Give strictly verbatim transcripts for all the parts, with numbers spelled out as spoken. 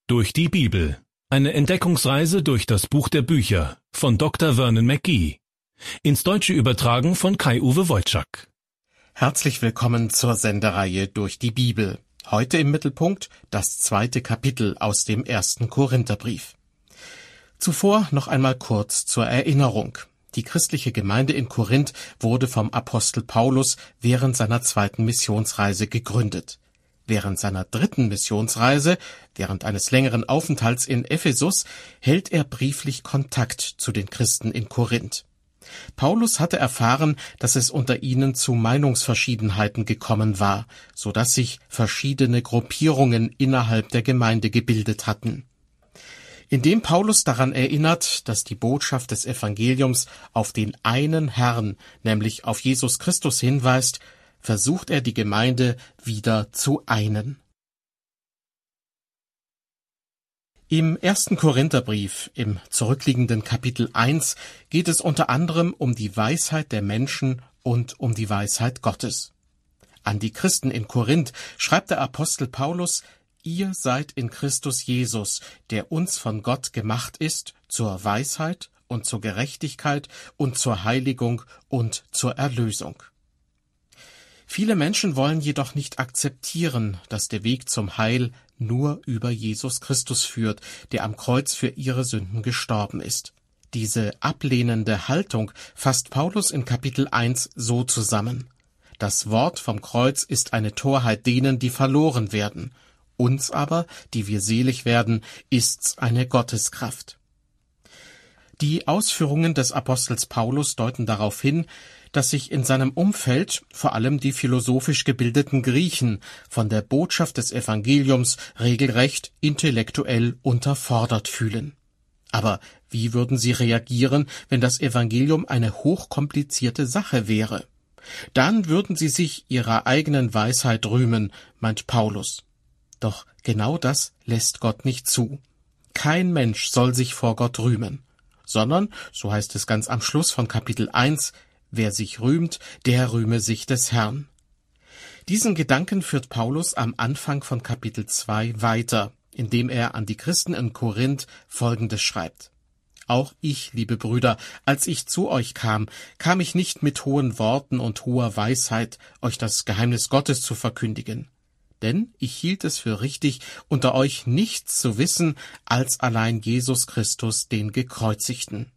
Durch die Bibel. Eine Entdeckungsreise durch das Buch der Bücher von Doktor Vernon McGee. Ins Deutsche übertragen von Kai-Uwe Wojczak. Herzlich willkommen zur Sendereihe Durch die Bibel. Heute im Mittelpunkt das zweite Kapitel aus dem ersten Korintherbrief. Zuvor noch einmal kurz zur Erinnerung. Die christliche Gemeinde in Korinth wurde vom Apostel Paulus während seiner zweiten Missionsreise gegründet. Während seiner dritten Missionsreise, während eines längeren Aufenthalts in Ephesus, hält er brieflich Kontakt zu den Christen in Korinth. Paulus hatte erfahren, dass es unter ihnen zu Meinungsverschiedenheiten gekommen war, so dass sich verschiedene Gruppierungen innerhalb der Gemeinde gebildet hatten. Indem Paulus daran erinnert, dass die Botschaft des Evangeliums auf den einen Herrn, nämlich auf Jesus Christus hinweist, versucht er die Gemeinde wieder zu einen. Im ersten Korintherbrief, im zurückliegenden Kapitel eins, geht es unter anderem um die Weisheit der Menschen und um die Weisheit Gottes. An die Christen in Korinth schreibt der Apostel Paulus: Ihr seid in Christus Jesus, der uns von Gott gemacht ist, zur Weisheit und zur Gerechtigkeit und zur Heiligung und zur Erlösung. Viele Menschen wollen jedoch nicht akzeptieren, dass der Weg zum Heil nur über Jesus Christus führt, der am Kreuz für ihre Sünden gestorben ist. Diese ablehnende Haltung fasst Paulus in Kapitel eins so zusammen: Das Wort vom Kreuz ist eine Torheit denen, die verloren werden. Uns aber, die wir selig werden, ist's eine Gotteskraft. Die Ausführungen des Apostels Paulus deuten darauf hin, dass sich in seinem Umfeld vor allem die philosophisch gebildeten Griechen von der Botschaft des Evangeliums regelrecht intellektuell unterfordert fühlen. Aber wie würden sie reagieren, wenn das Evangelium eine hochkomplizierte Sache wäre? Dann würden sie sich ihrer eigenen Weisheit rühmen, meint Paulus. Doch genau das lässt Gott nicht zu. Kein Mensch soll sich vor Gott rühmen, sondern, so heißt es ganz am Schluss von Kapitel eins, wer sich rühmt, der rühme sich des Herrn. Diesen Gedanken führt Paulus am Anfang von Kapitel zwei weiter, indem er an die Christen in Korinth Folgendes schreibt: Auch ich, liebe Brüder, als ich zu euch kam, kam ich nicht mit hohen Worten und hoher Weisheit, euch das Geheimnis Gottes zu verkündigen. Denn ich hielt es für richtig, unter euch nichts zu wissen, als allein Jesus Christus, den Gekreuzigten.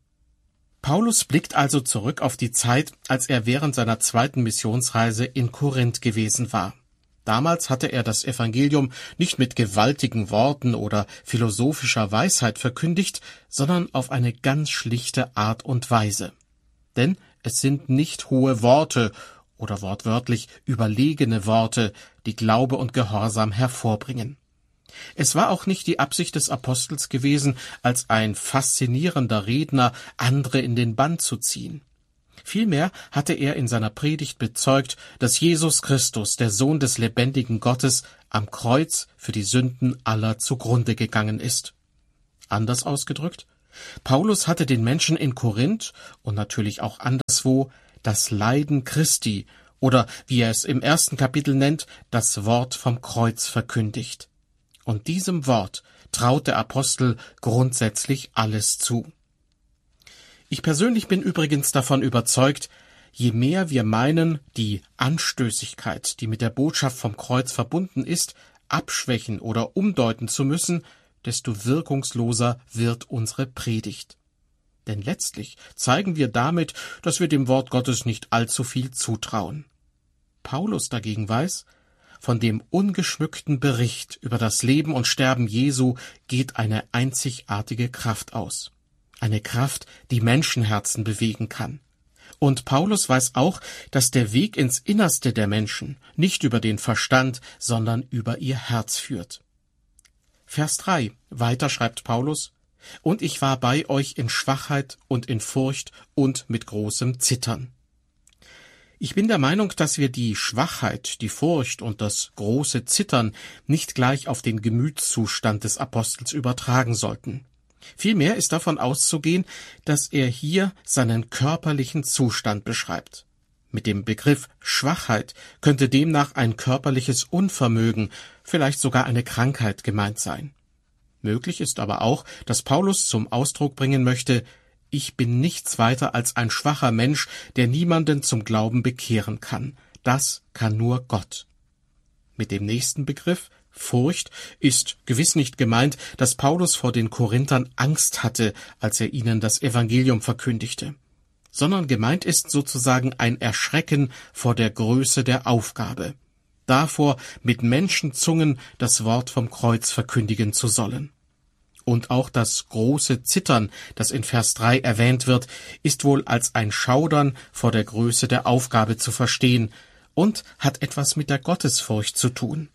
Paulus blickt also zurück auf die Zeit, als er während seiner zweiten Missionsreise in Korinth gewesen war. Damals hatte er das Evangelium nicht mit gewaltigen Worten oder philosophischer Weisheit verkündigt, sondern auf eine ganz schlichte Art und Weise. Denn es sind nicht hohe Worte oder wortwörtlich überlegene Worte, die Glaube und Gehorsam hervorbringen. Es war auch nicht die Absicht des Apostels gewesen, als ein faszinierender Redner andere in den Bann zu ziehen. Vielmehr hatte er in seiner Predigt bezeugt, dass Jesus Christus, der Sohn des lebendigen Gottes, am Kreuz für die Sünden aller zugrunde gegangen ist. Anders ausgedrückt: Paulus hatte den Menschen in Korinth und natürlich auch anderswo das Leiden Christi oder, wie er es im ersten Kapitel nennt, das Wort vom Kreuz verkündigt. Und diesem Wort traut der Apostel grundsätzlich alles zu. Ich persönlich bin übrigens davon überzeugt, je mehr wir meinen, die Anstößigkeit, die mit der Botschaft vom Kreuz verbunden ist, abschwächen oder umdeuten zu müssen, desto wirkungsloser wird unsere Predigt. Denn letztlich zeigen wir damit, dass wir dem Wort Gottes nicht allzu viel zutrauen. Paulus dagegen weiß, von dem ungeschmückten Bericht über das Leben und Sterben Jesu geht eine einzigartige Kraft aus. Eine Kraft, die Menschenherzen bewegen kann. Und Paulus weiß auch, dass der Weg ins Innerste der Menschen nicht über den Verstand, sondern über ihr Herz führt. Vers drei. Weiter schreibt Paulus: Und ich war bei euch in Schwachheit und in Furcht und mit großem Zittern. Ich bin der Meinung, dass wir die Schwachheit, die Furcht und das große Zittern nicht gleich auf den Gemütszustand des Apostels übertragen sollten. Vielmehr ist davon auszugehen, dass er hier seinen körperlichen Zustand beschreibt. Mit dem Begriff Schwachheit könnte demnach ein körperliches Unvermögen, vielleicht sogar eine Krankheit gemeint sein. Möglich ist aber auch, dass Paulus zum Ausdruck bringen möchte, ich bin nichts weiter als ein schwacher Mensch, der niemanden zum Glauben bekehren kann. Das kann nur Gott. Mit dem nächsten Begriff, Furcht, ist gewiss nicht gemeint, dass Paulus vor den Korinthern Angst hatte, als er ihnen das Evangelium verkündigte, sondern gemeint ist sozusagen ein Erschrecken vor der Größe der Aufgabe, davor, mit Menschenzungen das Wort vom Kreuz verkündigen zu sollen. Und auch das große Zittern, das in Vers drei erwähnt wird, ist wohl als ein Schaudern vor der Größe der Aufgabe zu verstehen und hat etwas mit der Gottesfurcht zu tun.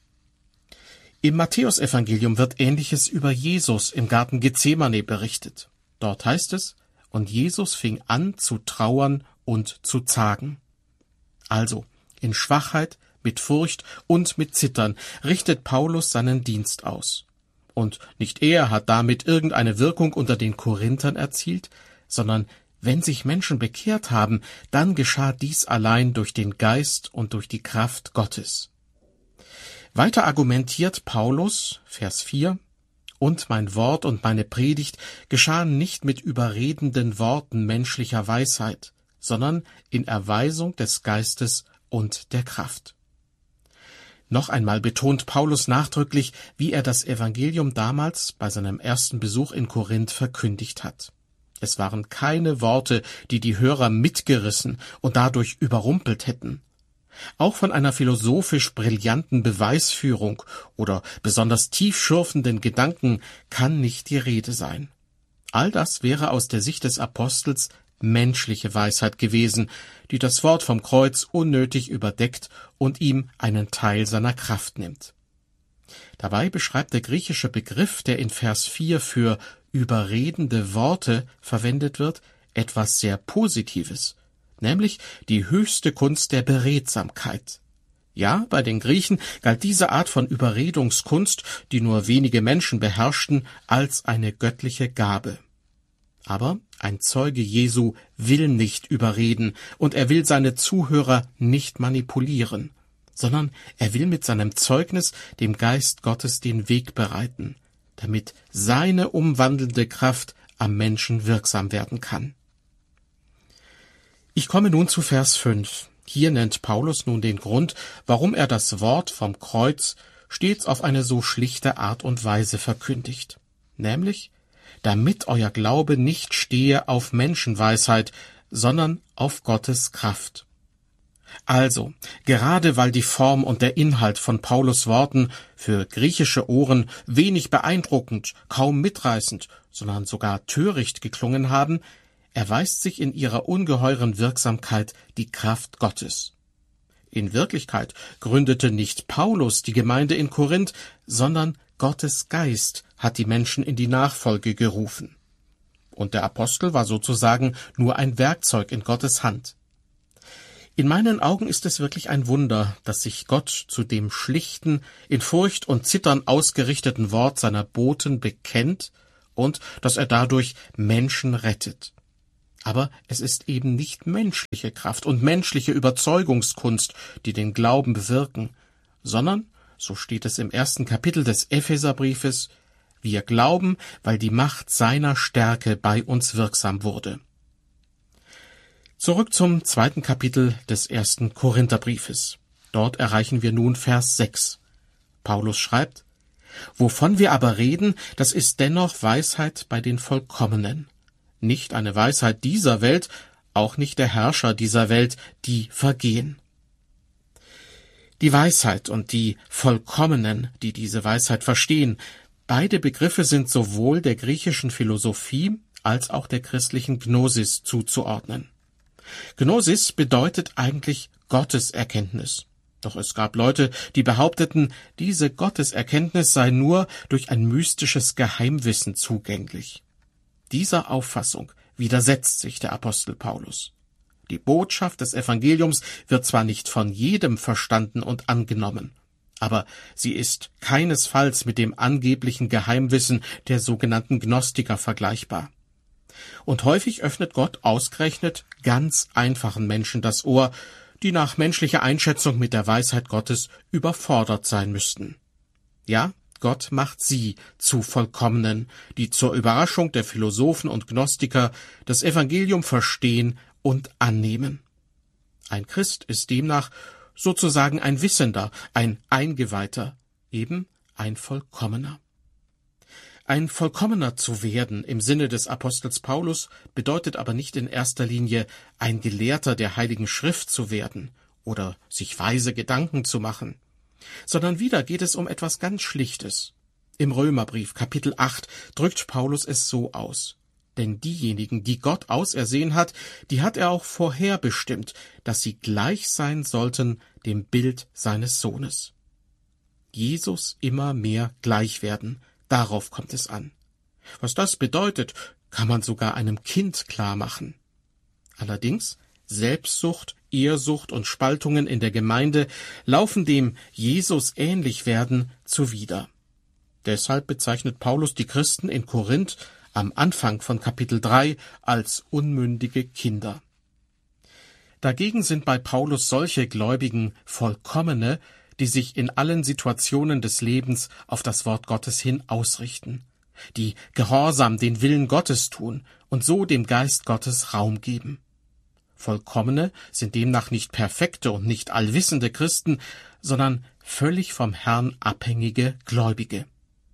Im Matthäusevangelium wird Ähnliches über Jesus im Garten Gethsemane berichtet. Dort heißt es, und Jesus fing an zu trauern und zu zagen. Also, in Schwachheit, mit Furcht und mit Zittern richtet Paulus seinen Dienst aus. Und nicht er hat damit irgendeine Wirkung unter den Korinthern erzielt, sondern wenn sich Menschen bekehrt haben, dann geschah dies allein durch den Geist und durch die Kraft Gottes. Weiter argumentiert Paulus, Vers vier, und mein Wort und meine Predigt geschahen nicht mit überredenden Worten menschlicher Weisheit, sondern in Erweisung des Geistes und der Kraft. Noch einmal betont Paulus nachdrücklich, wie er das Evangelium damals bei seinem ersten Besuch in Korinth verkündigt hat. Es waren keine Worte, die die Hörer mitgerissen und dadurch überrumpelt hätten. Auch von einer philosophisch brillanten Beweisführung oder besonders tiefschürfenden Gedanken kann nicht die Rede sein. All das wäre aus der Sicht des Apostels menschliche Weisheit gewesen, die das Wort vom Kreuz unnötig überdeckt und ihm einen Teil seiner Kraft nimmt. Dabei beschreibt der griechische Begriff, der in Vers vier für überredende Worte verwendet wird, etwas sehr Positives, nämlich die höchste Kunst der Beredsamkeit. Ja, bei den Griechen galt diese Art von Überredungskunst, die nur wenige Menschen beherrschten, als eine göttliche Gabe. Aber ein Zeuge Jesu will nicht überreden und er will seine Zuhörer nicht manipulieren, sondern er will mit seinem Zeugnis dem Geist Gottes den Weg bereiten, damit seine umwandelnde Kraft am Menschen wirksam werden kann. Ich komme nun zu Vers fünf. Hier nennt Paulus nun den Grund, warum er das Wort vom Kreuz stets auf eine so schlichte Art und Weise verkündigt, nämlich damit euer Glaube nicht stehe auf Menschenweisheit, sondern auf Gottes Kraft. Also, gerade weil die Form und der Inhalt von Paulus' Worten für griechische Ohren wenig beeindruckend, kaum mitreißend, sondern sogar töricht geklungen haben, erweist sich in ihrer ungeheuren Wirksamkeit die Kraft Gottes. In Wirklichkeit gründete nicht Paulus die Gemeinde in Korinth, sondern Gottes Geist hat die Menschen in die Nachfolge gerufen. Und der Apostel war sozusagen nur ein Werkzeug in Gottes Hand. In meinen Augen ist es wirklich ein Wunder, dass sich Gott zu dem schlichten, in Furcht und Zittern ausgerichteten Wort seiner Boten bekennt und dass er dadurch Menschen rettet. Aber es ist eben nicht menschliche Kraft und menschliche Überzeugungskunst, die den Glauben bewirken, sondern, so steht es im ersten Kapitel des Epheserbriefes, wir glauben, weil die Macht seiner Stärke bei uns wirksam wurde. Zurück zum zweiten Kapitel des ersten Korintherbriefes. Dort erreichen wir nun Vers sechs. Paulus schreibt, wovon wir aber reden, das ist dennoch Weisheit bei den Vollkommenen. Nicht eine Weisheit dieser Welt, auch nicht der Herrscher dieser Welt, die vergehen. Die Weisheit und die Vollkommenen, die diese Weisheit verstehen, beide Begriffe sind sowohl der griechischen Philosophie als auch der christlichen Gnosis zuzuordnen. Gnosis bedeutet eigentlich Gotteserkenntnis. Doch es gab Leute, die behaupteten, diese Gotteserkenntnis sei nur durch ein mystisches Geheimwissen zugänglich. Dieser Auffassung widersetzt sich der Apostel Paulus. Die Botschaft des Evangeliums wird zwar nicht von jedem verstanden und angenommen, aber sie ist keinesfalls mit dem angeblichen Geheimwissen der sogenannten Gnostiker vergleichbar. Und häufig öffnet Gott ausgerechnet ganz einfachen Menschen das Ohr, die nach menschlicher Einschätzung mit der Weisheit Gottes überfordert sein müssten. Ja, Gott macht sie zu Vollkommenen, die zur Überraschung der Philosophen und Gnostiker das Evangelium verstehen und annehmen. Ein Christ ist demnach sozusagen ein Wissender, ein Eingeweihter, eben ein Vollkommener. Ein Vollkommener zu werden im Sinne des Apostels Paulus bedeutet aber nicht in erster Linie ein Gelehrter der Heiligen Schrift zu werden oder sich weise Gedanken zu machen, sondern wieder geht es um etwas ganz Schlichtes. Im Römerbrief Kapitel acht drückt Paulus es so aus: Denn diejenigen, die Gott ausersehen hat, die hat er auch vorherbestimmt, dass sie gleich sein sollten dem Bild seines Sohnes. Jesus immer mehr gleich werden, darauf kommt es an. Was das bedeutet, kann man sogar einem Kind klar machen. Allerdings, Selbstsucht, Ehrsucht und Spaltungen in der Gemeinde laufen dem Jesus ähnlich werden zuwider. Deshalb bezeichnet Paulus die Christen in Korinth am Anfang von Kapitel drei als unmündige Kinder. Dagegen sind bei Paulus solche Gläubigen Vollkommene, die sich in allen Situationen des Lebens auf das Wort Gottes hin ausrichten, die gehorsam den Willen Gottes tun und so dem Geist Gottes Raum geben. Vollkommene sind demnach nicht perfekte und nicht allwissende Christen, sondern völlig vom Herrn abhängige Gläubige.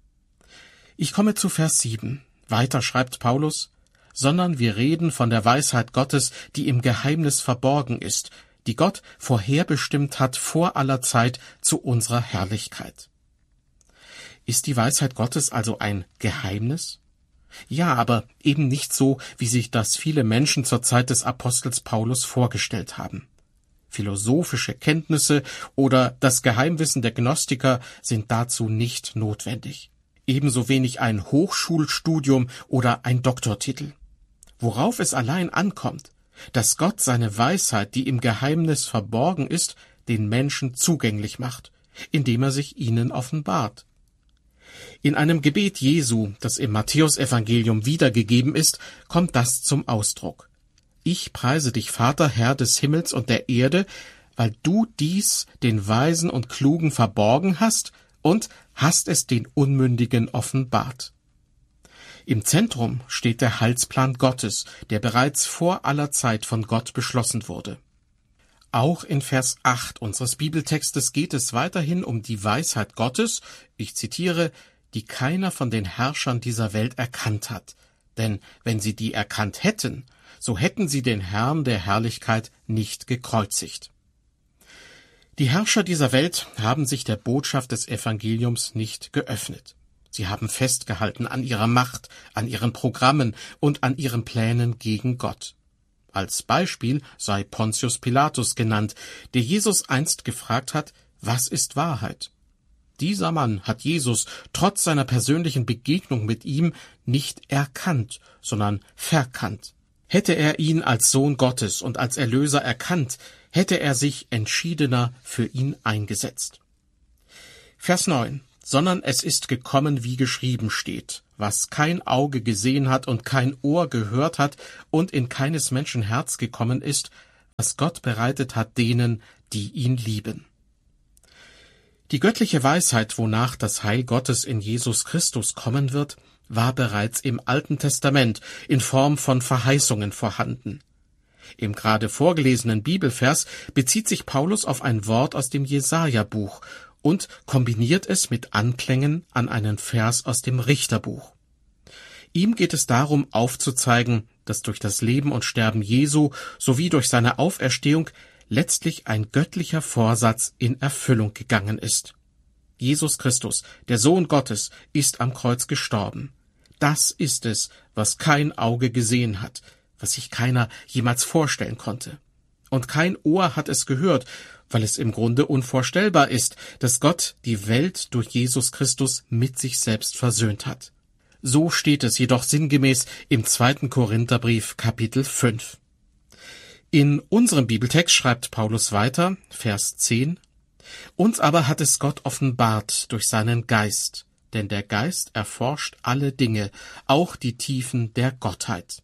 Ich komme zu Vers sieben. Weiter schreibt Paulus: Sondern wir reden von der Weisheit Gottes, die im Geheimnis verborgen ist, die Gott vorherbestimmt hat vor aller Zeit zu unserer Herrlichkeit. Ist die Weisheit Gottes also ein Geheimnis? Ja, aber eben nicht so, wie sich das viele Menschen zur Zeit des Apostels Paulus vorgestellt haben. Philosophische Kenntnisse oder das Geheimwissen der Gnostiker sind dazu nicht notwendig. Ebenso wenig ein Hochschulstudium oder ein Doktortitel. Worauf es allein ankommt, dass Gott seine Weisheit, die im Geheimnis verborgen ist, den Menschen zugänglich macht, indem er sich ihnen offenbart. In einem Gebet Jesu, das im Matthäusevangelium wiedergegeben ist, kommt das zum Ausdruck. Ich preise dich, Vater, Herr des Himmels und der Erde, weil du dies den Weisen und Klugen verborgen hast und hast es den Unmündigen offenbart. Im Zentrum steht der Heilsplan Gottes, der bereits vor aller Zeit von Gott beschlossen wurde. Auch in Vers acht unseres Bibeltextes geht es weiterhin um die Weisheit Gottes, ich zitiere, die keiner von den Herrschern dieser Welt erkannt hat. Denn wenn sie die erkannt hätten, so hätten sie den Herrn der Herrlichkeit nicht gekreuzigt. Die Herrscher dieser Welt haben sich der Botschaft des Evangeliums nicht geöffnet. Sie haben festgehalten an ihrer Macht, an ihren Programmen und an ihren Plänen gegen Gott. Als Beispiel sei Pontius Pilatus genannt, der Jesus einst gefragt hat, was ist Wahrheit? Dieser Mann hat Jesus trotz seiner persönlichen Begegnung mit ihm nicht erkannt, sondern verkannt. Hätte er ihn als Sohn Gottes und als Erlöser erkannt, hätte er sich entschiedener für ihn eingesetzt. Vers neun. Sondern es ist gekommen, wie geschrieben steht, was kein Auge gesehen hat und kein Ohr gehört hat und in keines Menschen Herz gekommen ist, was Gott bereitet hat denen, die ihn lieben. Die göttliche Weisheit, wonach das Heil Gottes in Jesus Christus kommen wird, war bereits im Alten Testament in Form von Verheißungen vorhanden. Im gerade vorgelesenen Bibelvers bezieht sich Paulus auf ein Wort aus dem Jesaja-Buch und kombiniert es mit Anklängen an einen Vers aus dem Richterbuch. Ihm geht es darum, aufzuzeigen, dass durch das Leben und Sterben Jesu sowie durch seine Auferstehung letztlich ein göttlicher Vorsatz in Erfüllung gegangen ist. Jesus Christus, der Sohn Gottes, ist am Kreuz gestorben. Das ist es, was kein Auge gesehen hat, was sich keiner jemals vorstellen konnte. Und kein Ohr hat es gehört, weil es im Grunde unvorstellbar ist, dass Gott die Welt durch Jesus Christus mit sich selbst versöhnt hat. So steht es jedoch sinngemäß im zweiten Korintherbrief Kapitel fünf. In unserem Bibeltext schreibt Paulus weiter, Vers zehn, uns aber hat es Gott offenbart durch seinen Geist, denn der Geist erforscht alle Dinge, auch die Tiefen der Gottheit.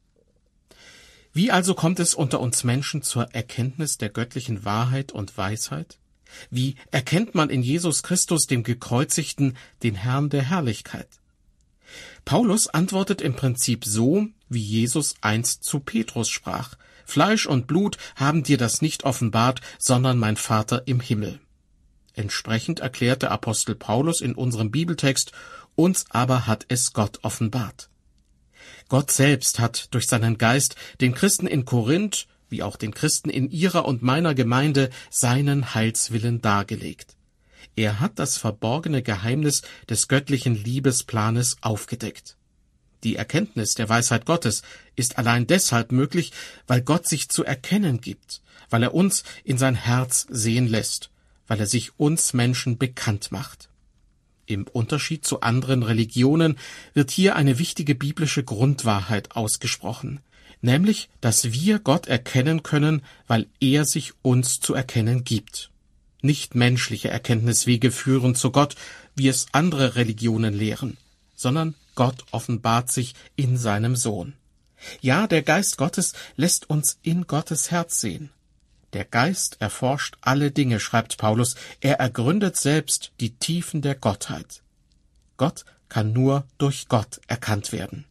Wie also kommt es unter uns Menschen zur Erkenntnis der göttlichen Wahrheit und Weisheit? Wie erkennt man in Jesus Christus, dem Gekreuzigten, den Herrn der Herrlichkeit? Paulus antwortet im Prinzip so, wie Jesus einst zu Petrus sprach: Fleisch und Blut haben dir das nicht offenbart, sondern mein Vater im Himmel. Entsprechend erklärt der Apostel Paulus in unserem Bibeltext: Uns aber hat es Gott offenbart. Gott selbst hat durch seinen Geist den Christen in Korinth, wie auch den Christen in ihrer und meiner Gemeinde, seinen Heilswillen dargelegt. Er hat das verborgene Geheimnis des göttlichen Liebesplanes aufgedeckt. Die Erkenntnis der Weisheit Gottes ist allein deshalb möglich, weil Gott sich zu erkennen gibt, weil er uns in sein Herz sehen lässt, weil er sich uns Menschen bekannt macht. Im Unterschied zu anderen Religionen wird hier eine wichtige biblische Grundwahrheit ausgesprochen, nämlich, dass wir Gott erkennen können, weil er sich uns zu erkennen gibt. Nicht menschliche Erkenntniswege führen zu Gott, wie es andere Religionen lehren, sondern Gott offenbart sich in seinem Sohn. Ja, der Geist Gottes lässt uns in Gottes Herz sehen. Der Geist erforscht alle Dinge, schreibt Paulus, er ergründet selbst die Tiefen der Gottheit. Gott kann nur durch Gott erkannt werden.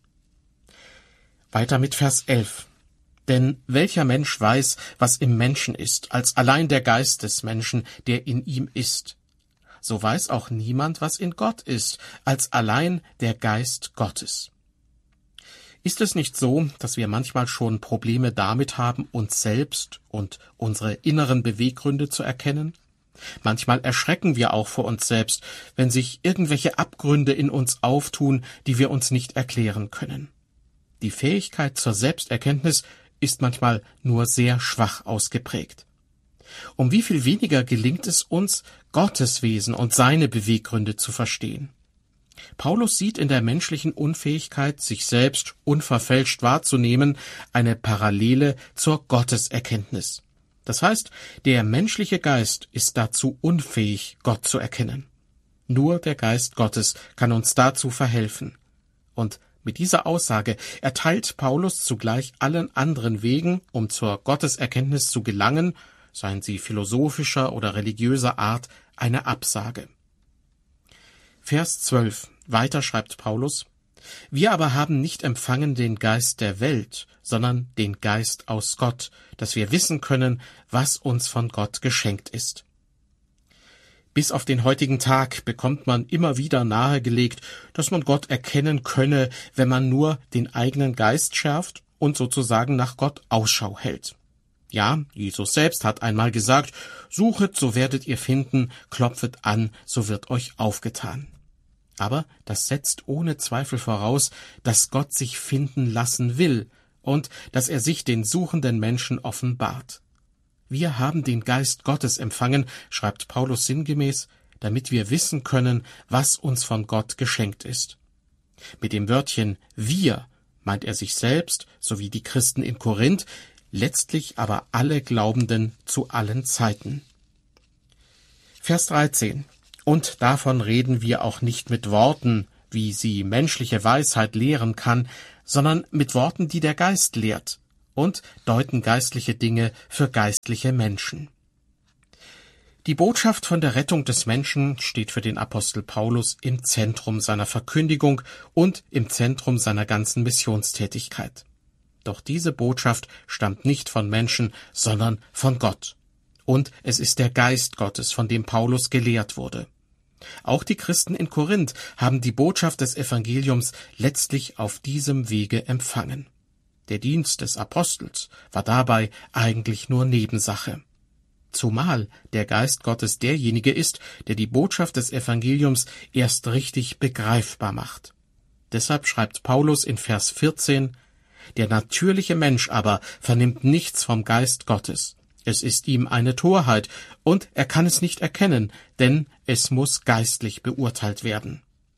Weiter mit Vers elf. Denn welcher Mensch weiß, was im Menschen ist, als allein der Geist des Menschen, der in ihm ist? So weiß auch niemand, was in Gott ist, als allein der Geist Gottes. Ist es nicht so, dass wir manchmal schon Probleme damit haben, uns selbst und unsere inneren Beweggründe zu erkennen? Manchmal erschrecken wir auch vor uns selbst, wenn sich irgendwelche Abgründe in uns auftun, die wir uns nicht erklären können. Die Fähigkeit zur Selbsterkenntnis ist manchmal nur sehr schwach ausgeprägt. Um wie viel weniger gelingt es uns, Gottes Wesen und seine Beweggründe zu verstehen. Paulus sieht in der menschlichen Unfähigkeit, sich selbst unverfälscht wahrzunehmen, eine Parallele zur Gotteserkenntnis. Das heißt, der menschliche Geist ist dazu unfähig, Gott zu erkennen. Nur der Geist Gottes kann uns dazu verhelfen. Und mit dieser Aussage erteilt Paulus zugleich allen anderen Wegen, um zur Gotteserkenntnis zu gelangen, seien sie philosophischer oder religiöser Art, eine Absage. Vers zwölf. Weiter schreibt Paulus: Wir aber haben nicht empfangen den Geist der Welt, sondern den Geist aus Gott, dass wir wissen können, was uns von Gott geschenkt ist. Bis auf den heutigen Tag bekommt man immer wieder nahegelegt, dass man Gott erkennen könne, wenn man nur den eigenen Geist schärft und sozusagen nach Gott Ausschau hält. Ja, Jesus selbst hat einmal gesagt: Suchet, so werdet ihr finden, klopfet an, so wird euch aufgetan. Aber das setzt ohne Zweifel voraus, dass Gott sich finden lassen will und dass er sich den suchenden Menschen offenbart. Wir haben den Geist Gottes empfangen, schreibt Paulus sinngemäß, damit wir wissen können, was uns von Gott geschenkt ist. Mit dem Wörtchen wir meint er sich selbst sowie die Christen in Korinth, letztlich aber alle Glaubenden zu allen Zeiten. Vers dreizehn. Und davon reden wir auch nicht mit Worten, wie sie menschliche Weisheit lehren kann, sondern mit Worten, die der Geist lehrt, und deuten geistliche Dinge für geistliche Menschen. Die Botschaft von der Rettung des Menschen steht für den Apostel Paulus im Zentrum seiner Verkündigung und im Zentrum seiner ganzen Missionstätigkeit. Doch diese Botschaft stammt nicht von Menschen, sondern von Gott. Und es ist der Geist Gottes, von dem Paulus gelehrt wurde. Auch die Christen in Korinth haben die Botschaft des Evangeliums letztlich auf diesem Wege empfangen. Der Dienst des Apostels war dabei eigentlich nur Nebensache. Zumal der Geist Gottes derjenige ist, der die Botschaft des Evangeliums erst richtig begreifbar macht. Deshalb schreibt Paulus in Vers vierzehn: Der natürliche Mensch aber vernimmt nichts vom Geist Gottes. Es ist ihm eine Torheit, und er kann es nicht erkennen, denn es muss geistlich beurteilt werden.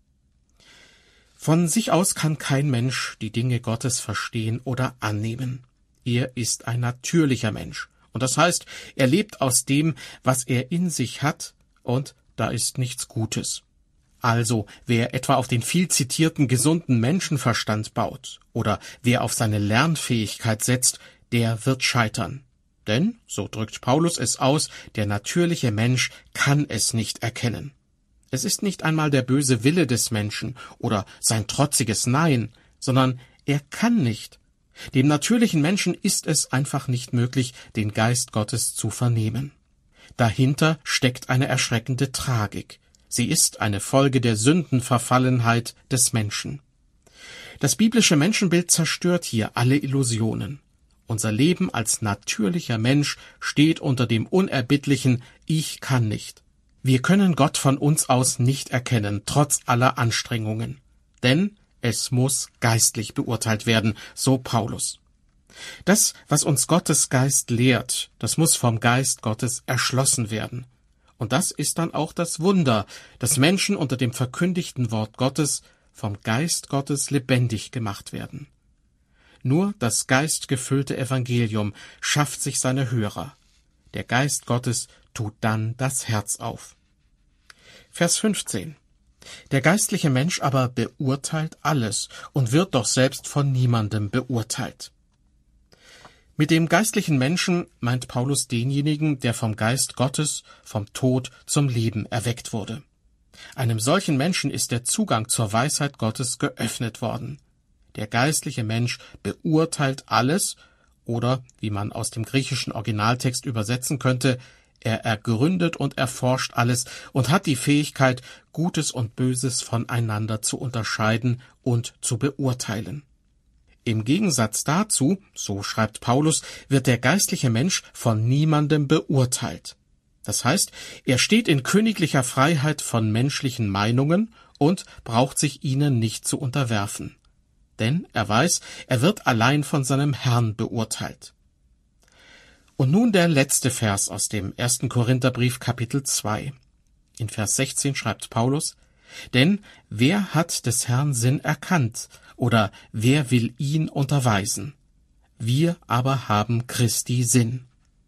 Von sich aus kann kein Mensch die Dinge Gottes verstehen oder annehmen. Er ist ein natürlicher Mensch, und das heißt, er lebt aus dem, was er in sich hat, und da ist nichts Gutes. Also, wer etwa auf den viel zitierten gesunden Menschenverstand baut oder wer auf seine Lernfähigkeit setzt, der wird scheitern. Denn, so drückt Paulus es aus, der natürliche Mensch kann es nicht erkennen. Es ist nicht einmal der böse Wille des Menschen oder sein trotziges Nein, sondern er kann nicht. Dem natürlichen Menschen ist es einfach nicht möglich, den Geist Gottes zu vernehmen. Dahinter steckt eine erschreckende Tragik. Sie ist eine Folge der Sündenverfallenheit des Menschen. Das biblische Menschenbild zerstört hier alle Illusionen. Unser Leben als natürlicher Mensch steht unter dem unerbittlichen Ich kann nicht. Wir können Gott von uns aus nicht erkennen, trotz aller Anstrengungen. Denn es muss geistlich beurteilt werden, so Paulus. Das, was uns Gottes Geist lehrt, das muss vom Geist Gottes erschlossen werden. Und das ist dann auch das Wunder, dass Menschen unter dem verkündigten Wort Gottes vom Geist Gottes lebendig gemacht werden. Nur das geistgefüllte Evangelium schafft sich seine Hörer. Der Geist Gottes tut dann das Herz auf. Vers fünfzehn. Der geistliche Mensch aber beurteilt alles und wird doch selbst von niemandem beurteilt. Mit dem geistlichen Menschen meint Paulus denjenigen, der vom Geist Gottes, vom Tod zum Leben erweckt wurde. Einem solchen Menschen ist der Zugang zur Weisheit Gottes geöffnet worden. Der geistliche Mensch beurteilt alles, oder, wie man aus dem griechischen Originaltext übersetzen könnte, er ergründet und erforscht alles und hat die Fähigkeit, Gutes und Böses voneinander zu unterscheiden und zu beurteilen. Im Gegensatz dazu, so schreibt Paulus, wird der geistliche Mensch von niemandem beurteilt. Das heißt, er steht in königlicher Freiheit von menschlichen Meinungen und braucht sich ihnen nicht zu unterwerfen. Denn er weiß, er wird allein von seinem Herrn beurteilt. Und nun der letzte Vers aus dem ersten Korintherbrief Kapitel zwei. In Vers sechzehn schreibt Paulus: Denn wer hat des Herrn Sinn erkannt, oder wer will ihn unterweisen? Wir aber haben Christi Sinn.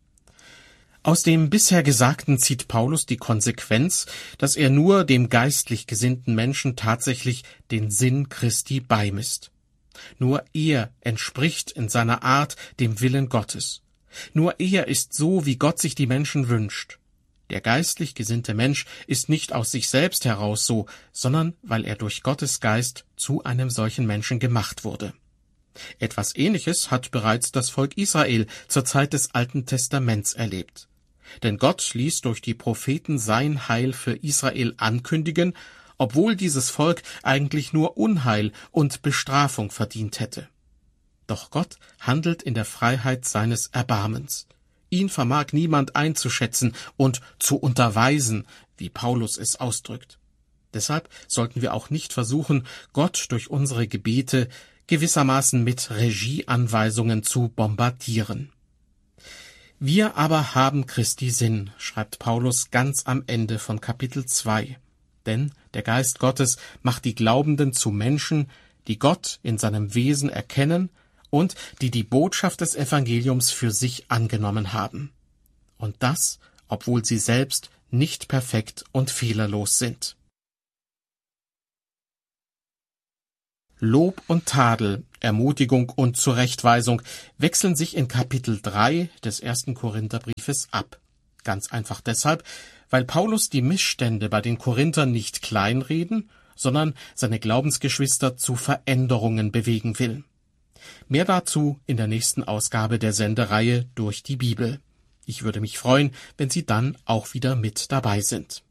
Aus dem bisher Gesagten zieht Paulus die Konsequenz, dass er nur dem geistlich gesinnten Menschen tatsächlich den Sinn Christi beimisst. Nur er entspricht in seiner Art dem Willen Gottes. Nur er ist so, wie Gott sich die Menschen wünscht. Der geistlich gesinnte Mensch ist nicht aus sich selbst heraus so, sondern weil er durch Gottes Geist zu einem solchen Menschen gemacht wurde. Etwas Ähnliches hat bereits das Volk Israel zur Zeit des Alten Testaments erlebt. Denn Gott ließ durch die Propheten sein Heil für Israel ankündigen, obwohl dieses Volk eigentlich nur Unheil und Bestrafung verdient hätte. Doch Gott handelt in der Freiheit seines Erbarmens. Ihn vermag niemand einzuschätzen und zu unterweisen, wie Paulus es ausdrückt. Deshalb sollten wir auch nicht versuchen, Gott durch unsere Gebete gewissermaßen mit Regieanweisungen zu bombardieren. Wir aber haben Christi Sinn, schreibt Paulus ganz am Ende von Kapitel zwei. Denn der Geist Gottes macht die Glaubenden zu Menschen, die Gott in seinem Wesen erkennen und die die Botschaft des Evangeliums für sich angenommen haben. Und das, obwohl sie selbst nicht perfekt und fehlerlos sind. Lob und Tadel, Ermutigung und Zurechtweisung wechseln sich in Kapitel drei des ersten Korintherbriefes ab. Ganz einfach deshalb, weil Paulus die Missstände bei den Korinthern nicht kleinreden, sondern seine Glaubensgeschwister zu Veränderungen bewegen will. Mehr dazu in der nächsten Ausgabe der Sendereihe Durch die Bibel. Ich würde mich freuen, wenn Sie dann auch wieder mit dabei sind.